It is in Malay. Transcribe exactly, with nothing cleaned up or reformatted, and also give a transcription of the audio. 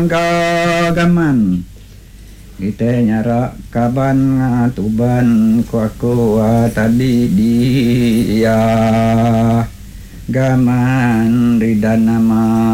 Gagaman kita nyara kaban ngatuban ku aku tadi dia gaman ridana ma